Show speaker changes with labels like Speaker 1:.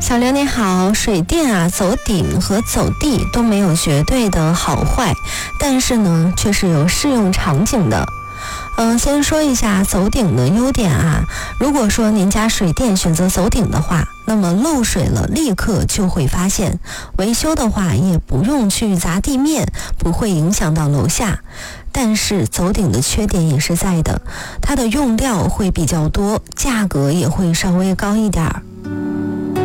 Speaker 1: 小刘你好，水电啊，走顶和走地都没有绝对的好坏，但是呢，却是有适用场景的。先说一下走顶的优点啊。如果说您家水电选择走顶的话，那么漏水了立刻就会发现，维修的话也不用去砸地面，不会影响到楼下。但是走顶的缺点也是在的，它的用料会比较多，价格也会稍微高一点儿。